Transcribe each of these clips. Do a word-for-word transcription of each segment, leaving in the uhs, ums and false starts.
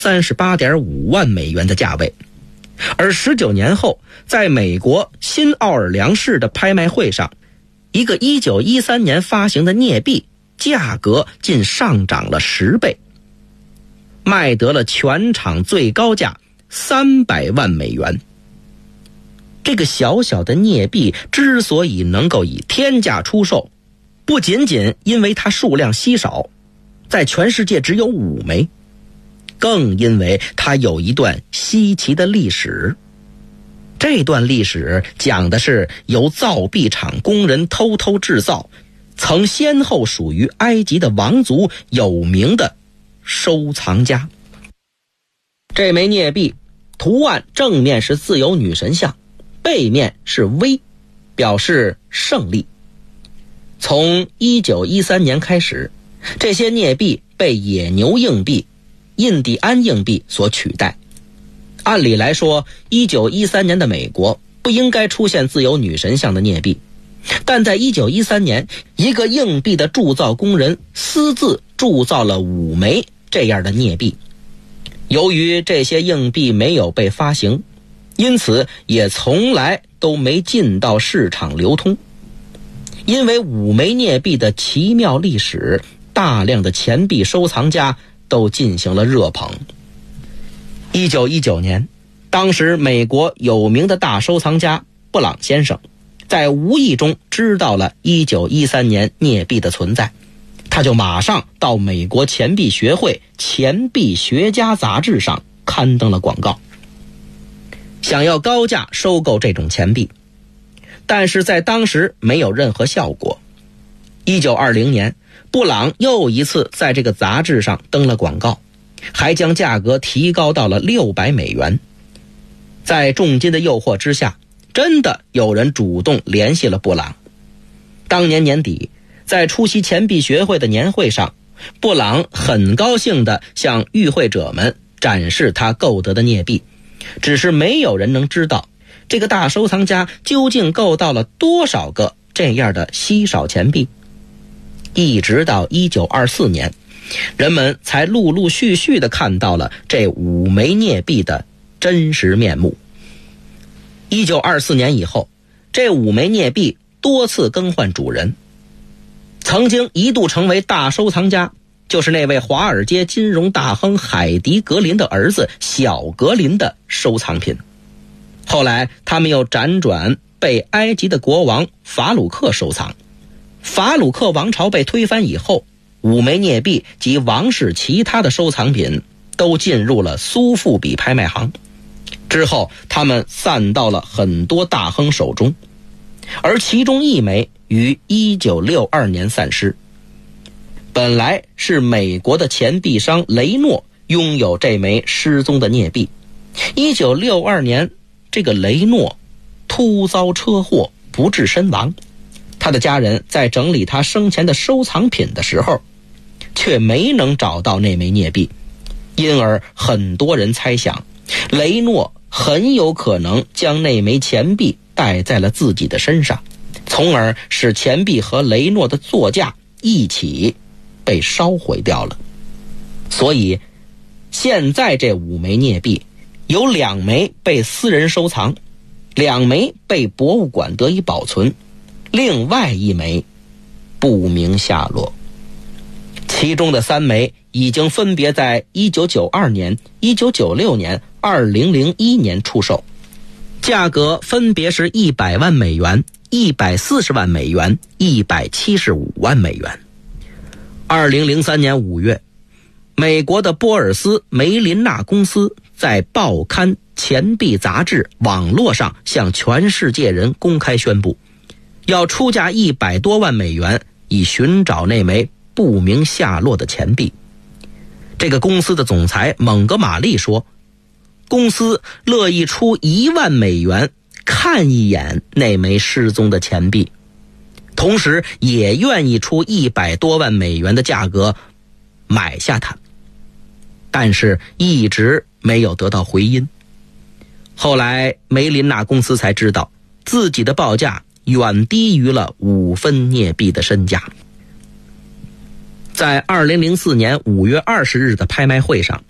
三十八点五万美元的价位。而十九年后，在美国新奥尔良市的拍卖会上，一个一九一三年发行的镍币价格竟上涨了十倍，卖得了全场最高价三百万美元。这个小小的镍币之所以能够以天价出售，不仅仅因为它数量稀少，在全世界只有五枚，更因为它有一段稀奇的历史。这段历史讲的是由造币厂工人偷偷制造，曾先后属于埃及的王族有名的收藏家。这枚镍币图案正面是自由女神像，背面是 V， 表示胜利。从一九一三年开始，这些镍币被野牛硬币、印第安硬币所取代。按理来说，一九一三年的美国不应该出现自由女神像的镍币，但在一九一三年，一个硬币的铸造工人私自铸造了五枚这样的镍币。由于这些硬币没有被发行，因此也从来都没进到市场流通。因为五枚镍币的奇妙历史，大量的钱币收藏家都进行了热捧。一九一九年，当时美国有名的大收藏家布朗先生在无意中知道了一九一三年镍币的存在，他就马上到美国钱币学会钱币学家杂志上刊登了广告，想要高价收购这种钱币，但是在当时没有任何效果。一九二零年，布朗又一次在这个杂志上登了广告，还将价格提高到了六百美元。在重金的诱惑之下，真的有人主动联系了布朗。当年年底，在出席钱币学会的年会上，布朗很高兴地向与会者们展示他购得的镍币，只是没有人能知道这个大收藏家究竟购到了多少个这样的稀少钱币。一直到一九二四年，人们才陆陆续续地看到了这五枚镍币的真实面目。一九二四年以后，这五枚镍币多次更换主人，曾经一度成为大收藏家，就是那位华尔街金融大亨海迪格林的儿子小格林的收藏品。后来他们又辗转被埃及的国王法鲁克收藏。法鲁克王朝被推翻以后，五枚镍币及王室其他的收藏品都进入了苏富比拍卖行，之后他们散到了很多大亨手中，而其中一枚于一九六二年散失。本来是美国的钱币商雷诺拥有这枚失踪的镍币。一九六二年，这个雷诺突遭车祸不治身亡，他的家人在整理他生前的收藏品的时候，却没能找到那枚镍币，因而很多人猜想，雷诺很有可能将那枚钱币带在了自己的身上，从而使钱币和雷诺的座驾一起被烧毁掉了。所以现在这五枚镍币有两枚被私人收藏，两枚被博物馆得以保存，另外一枚不明下落。其中的三枚已经分别在一九九二年、一九九六年、二零零一年出售，价格分别是一百万美元、一百四十万美元、一百七十五万美元。二零零三年五月，美国的波尔斯梅林纳公司在报刊、钱币杂志、网络上向全世界人公开宣布，要出价一百多万美元，以寻找那枚不明下落的钱币。这个公司的总裁蒙哥马利说，公司乐意出一万美元看一眼那枚失踪的钱币，同时也愿意出一百多万美元的价格买下它，但是一直没有得到回音。后来梅林纳公司才知道，自己的报价远低于了五分镍币的身价。在二零零四年五月二十日的拍卖会上，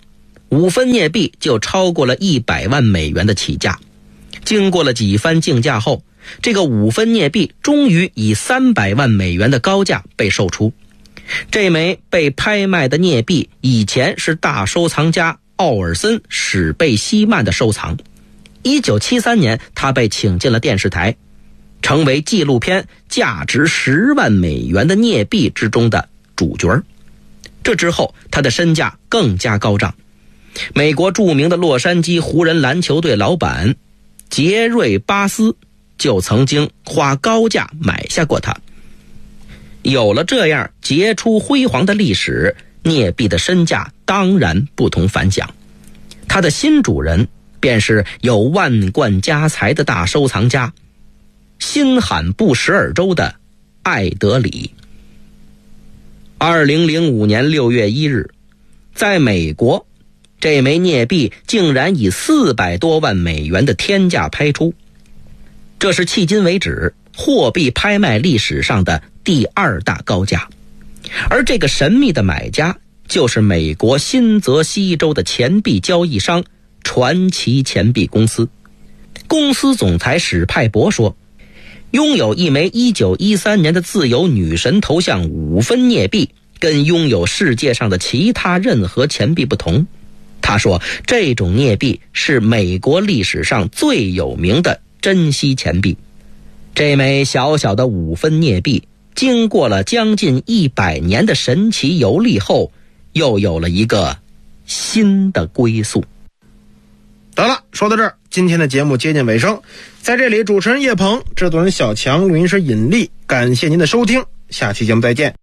五分镍币就超过了一百万美元的起价。经过了几番竞价后，这个五分镍币终于以三百万美元的高价被售出。这枚被拍卖的镍币以前是大收藏家奥尔森·史贝希曼的收藏。一九七三年，他被请进了电视台，成为纪录片价值十万美元的镍币之中的主角。这之后，他的身价更加高涨。美国著名的洛杉矶湖人篮球队老板杰瑞·巴斯就曾经花高价买下过它。有了这样杰出辉煌的历史，镍币的身价当然不同凡响。它的新主人便是有万贯家财的大收藏家新罕布什尔州的艾德里。二零零五年六月一日，在美国，这枚镍币竟然以四百多万美元的天价拍出，这是迄今为止货币拍卖历史上的第二大高价。而这个神秘的买家就是美国新泽西州的钱币交易商传奇钱币公司。公司总裁史派博说，拥有一枚一九一三年的自由女神头像五分镍币跟拥有世界上的其他任何钱币不同。他说，这种镍币是美国历史上最有名的珍稀钱币。这枚小小的五分镍币经过了将近一百年的神奇游历后，又有了一个新的归宿。 得了，说到这儿，今天的节目接近尾声。在这里，主持人叶鹏，制作人小强，录音师尹力，感谢您的收听，下期节目再见。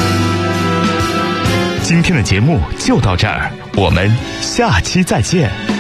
今天的节目就到这儿，我们下期再见。